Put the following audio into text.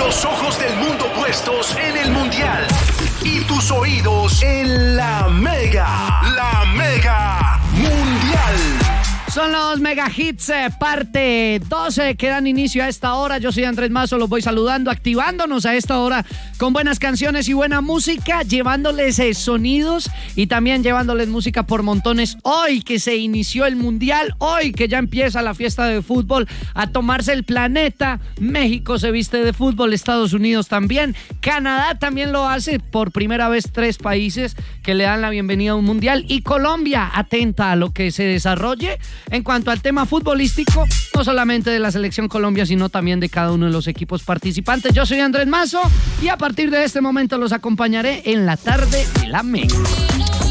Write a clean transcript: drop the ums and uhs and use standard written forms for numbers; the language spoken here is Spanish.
Los ojos del mundo puestos en el Mundial. Y tus oídos en la Mega. La Mega Mundial. Son los Mega Hits, parte 12 que dan inicio a esta hora. Yo soy Andrés Mazo, los voy saludando, activándonos a esta hora con buenas canciones y buena música, llevándoles sonidos y también llevándoles música por montones. Hoy que se inició el Mundial, hoy que ya empieza la fiesta de fútbol a tomarse el planeta. México se viste de fútbol, Estados Unidos también, Canadá también lo hace, por primera vez 3 países que le dan la bienvenida a un Mundial, y Colombia atenta a lo que se desarrolle en cuanto al tema futbolístico, no solamente de la selección Colombia, sino también de cada uno de los equipos participantes. Yo soy Andrés Mazo y a partir de este momento los acompañaré en la tarde de la Mega.